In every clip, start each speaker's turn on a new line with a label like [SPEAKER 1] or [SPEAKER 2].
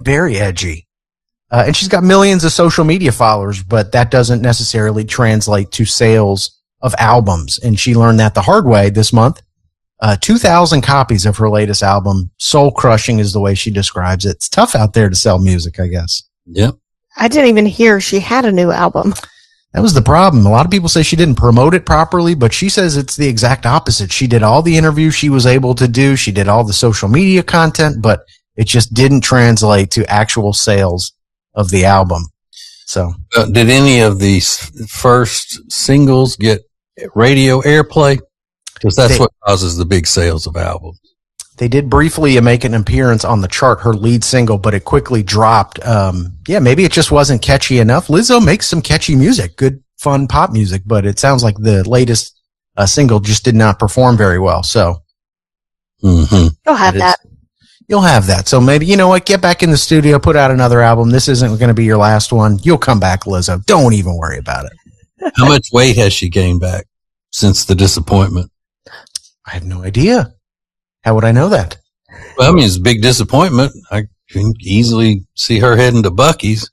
[SPEAKER 1] Very edgy. And she's got millions of social media followers, but that doesn't necessarily translate to sales of albums. And she learned that the hard way this month. 2,000 copies of her latest album. Soul crushing is the way she describes it. It's tough out there to sell music, I guess.
[SPEAKER 2] Yep.
[SPEAKER 3] I didn't even hear she had a new album.
[SPEAKER 1] That was the problem. A lot of people say she didn't promote it properly, but she says it's the exact opposite. She did all the interviews she was able to do. She did all the social media content, but it just didn't translate to actual sales of the album. So,
[SPEAKER 2] did any of these first singles get radio airplay? Because that's what causes the big sales of albums.
[SPEAKER 1] They did briefly make an appearance on the chart, her lead single, but it quickly dropped. Maybe it just wasn't catchy enough. Lizzo makes some catchy music, good, fun pop music, but it sounds like the latest single just did not perform very well. So,
[SPEAKER 3] You'll have that.
[SPEAKER 1] You'll have that. So maybe, you know what, get back in the studio, put out another album. This isn't going to be your last one. You'll come back, Lizzo. Don't even worry about it.
[SPEAKER 2] How much weight has she gained back since the disappointment?
[SPEAKER 1] I have no idea. How would I know that?
[SPEAKER 2] Well, I mean, it's a big disappointment. I can easily see her heading to Buc-ee's.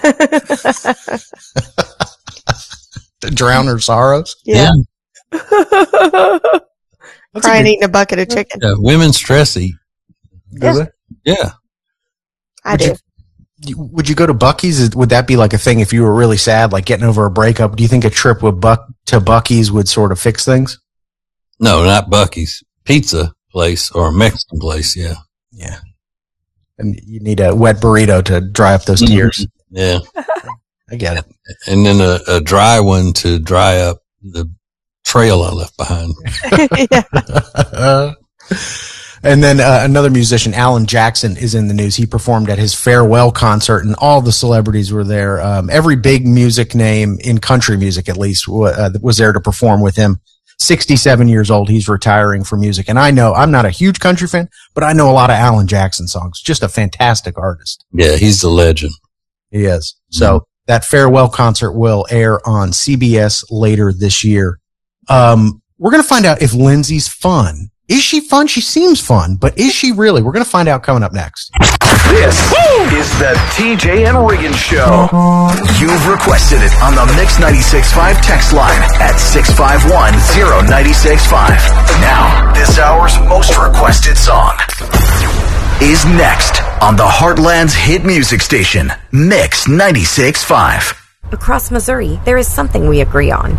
[SPEAKER 1] To drown her sorrows?
[SPEAKER 3] Yeah. Crying eating a bucket of chicken.
[SPEAKER 2] Women stress eat. Yeah.
[SPEAKER 3] I do.
[SPEAKER 1] Would you go to Buc-ee's? Would that be like a thing if you were really sad, like getting over a breakup? Do you think a trip to Buc-ee's would sort of fix things?
[SPEAKER 2] No, not Buc-ee's. Pizza place or a Mexican place, yeah.
[SPEAKER 1] Yeah. And you need a wet burrito to dry up those tears.
[SPEAKER 2] Yeah.
[SPEAKER 1] I get it.
[SPEAKER 2] And then a dry one to dry up the trail I left behind.
[SPEAKER 1] And then another musician, Alan Jackson, is in the news. He performed at his farewell concert, and all the celebrities were there. Every big music name in country music, at least, was there to perform with him. 67 years old. He's retiring from music. And I know I'm not a huge country fan, but I know a lot of Alan Jackson songs. Just a fantastic artist.
[SPEAKER 2] Yeah, he's a legend.
[SPEAKER 1] He is. So that farewell concert will air on CBS later this year. We're going to find out if Lindsay's fun. Is she fun? She seems fun, but is she really? We're going to find out coming up next.
[SPEAKER 4] This is the TJ and Regan Show. You've requested it on the Mix 96.5 text line at 651-0965. Now, this hour's most requested song is next on the Heartland's hit music station, Mix 96.5.
[SPEAKER 5] Across Missouri, there is something we agree on.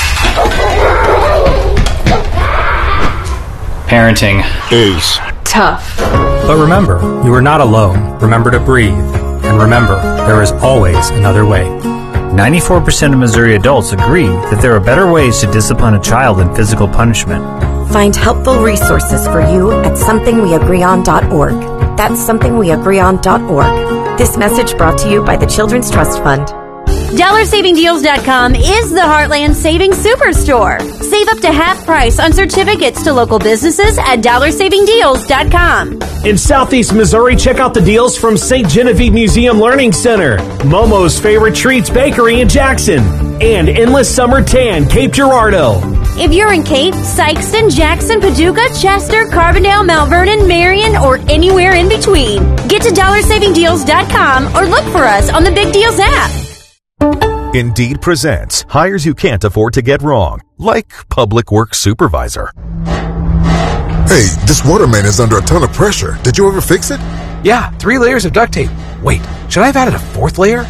[SPEAKER 6] Parenting
[SPEAKER 7] is
[SPEAKER 5] tough.
[SPEAKER 6] But remember, you are not alone. Remember to breathe. And remember, there is always another way. 94% of Missouri adults agree that there are better ways to discipline a child than physical punishment.
[SPEAKER 5] Find helpful resources for you at somethingweagreeon.org. That's somethingweagreeon.org. This message brought to you by the Children's Trust Fund.
[SPEAKER 8] DollarSavingDeals.com is the Heartland Savings Superstore. Save up to half price on certificates to local businesses at DollarSavingDeals.com.
[SPEAKER 9] In Southeast Missouri, check out the deals from St. Genevieve Museum Learning Center, Momo's Favorite Treats Bakery in Jackson, and Endless Summer Tan, Cape Girardeau.
[SPEAKER 8] If you're in Cape, Sykeston, Jackson, Paducah, Chester, Carbondale, Mount Vernon, Marion, or anywhere in between, get to DollarSavingDeals.com or look for us on the Big Deals app.
[SPEAKER 10] Indeed presents hires you can't afford to get wrong, like public works supervisor.
[SPEAKER 7] Hey, this waterman is under a ton of pressure. Did you ever fix it?
[SPEAKER 11] Yeah, 3 layers of duct tape. Wait, should I have added a 4th layer?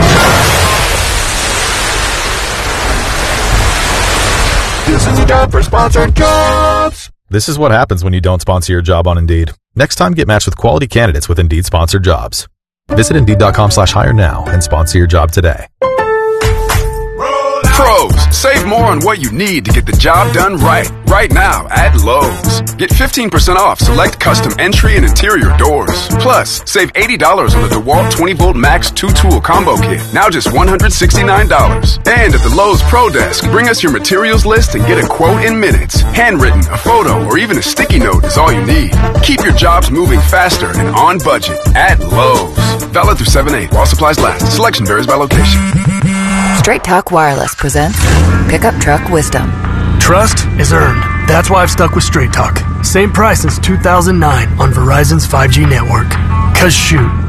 [SPEAKER 7] This is a job for sponsored jobs.
[SPEAKER 10] This is what happens when you don't sponsor your job on Indeed. Next time, get matched with quality candidates with Indeed sponsored jobs. Visit Indeed.com/hire now and sponsor your job today.
[SPEAKER 12] Pros, save more on what you need to get the job done right. Right now at Lowe's. Get 15% off select custom entry and interior doors. Plus, save $80 on the DeWalt 20-volt Max 2-tool combo kit. Now just $169. And at the Lowe's Pro Desk, bring us your materials list and get a quote in minutes. Handwritten, a photo, or even a sticky note is all you need. Keep your jobs moving faster and on budget at Lowe's. Valid through 7/8 while supplies last. Selection varies by location.
[SPEAKER 13] Straight Talk Wireless presents Pickup Truck Wisdom.
[SPEAKER 14] Trust is earned. That's why I've stuck with Straight Talk. Same price since 2009 on Verizon's 5G network. 'Cause shoot,